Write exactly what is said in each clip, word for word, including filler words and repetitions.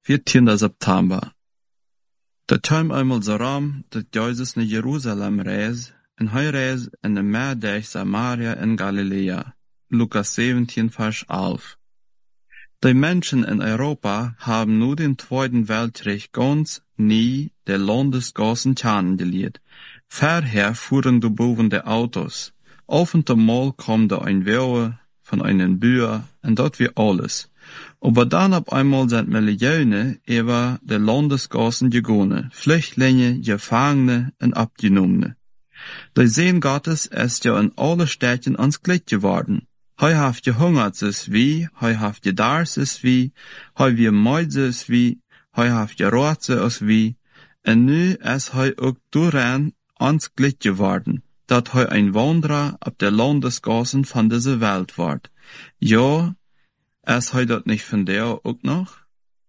viertiende September. Dat time einmal so ram, dat Jesus naar Jeruzalem reis, en hij reis in de Meerdijk Samaria in Galilea. Lukas zeventien, Vers elf. Die Menschen in Europa haben nur den Zweiten Weltkrieg ganz nie der Landesgassen kennengelernt. Vorher fuhren du boven de Autos. Auf und einmal kam da ein Wehe von einem Bühr, und dat wie alles. Aber dann auf einmal sind Millionen über de Landesgassen gegangen, Flüchtlinge, Gefangene und Abgenommene. Die Sehen Gottes ist ja in alle Städten ans Glied geworden. Hij heeft gehungert is wie, hij heeft gedarst is wie, hij wie meidse is wie, hij heeft gerootse is wie, en nu is hij ook doorheen ans Glied geworden, dat hij een wanderer op de Landesgassen van deze Welt wordt. Ja, is hij dat niet van der ook nog?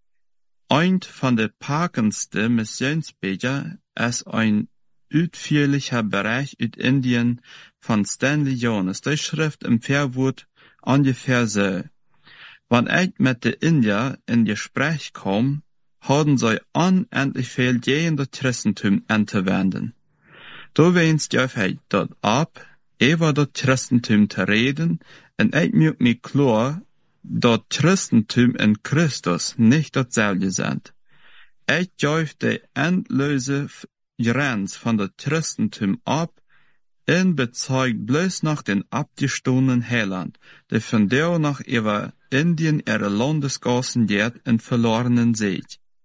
Een van de packendste Missionsbeger is een uitführlicher Bericht uit Indien von Stanley Jones. Die Schrift im Verwort ungefähr so. Wann ich mit de Indier in Gespräch kam, hadden sie unendlich viel gegen das Christentum anzuwenden. Da weinst ja fällt dort ab, über das Christentum zu reden, und ich mög mir klar, dat Christentum in Christus nicht dasselbe sind. Ich geuf de endlose Grenz von das Christentum ab, en bezeugt bloß noch den abgestohlenen Heiland, der von der nach über Indien ihre Landesgassen geht in verlorenen See.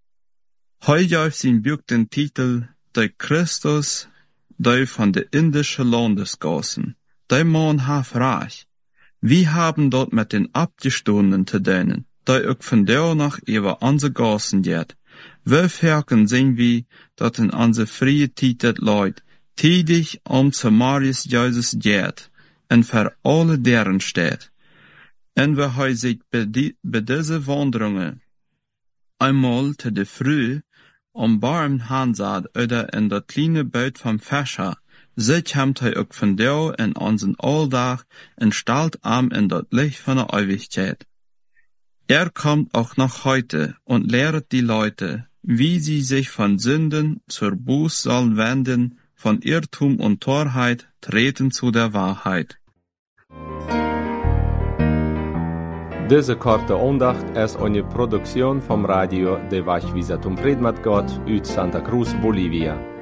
Heute auf sein Buch den Titel, der Christus, der von der indischen Landesgassen. Der Mann hat reich. Wir haben dort mit den Abgestohlenen zu dienen, der auch von der nach über unsere Gassen geht. Wir verken sehen wir, dat in unsere frie Titel Leute, tätig um Samarias Jesus geht, en für alle deren steht. En we hij zich bij, die, bij deze wandelingen einmal te de früh om barm hanzad oder in dat kleine buit van Fäscher, sich hamt hij ook van deel in onzen Alldag en stalt am in dat Licht von der Ewigkeit. Er kommt auch noch heute und lehret die Leute, wie sie sich von Sünden zur Buß sollen wenden, von Irrtum und Torheit treten zu der Wahrheit. Deze korte aandacht is eine Produktion vom Radio de Wachwisatum Predmat Gott uit Santa Cruz, Bolivia.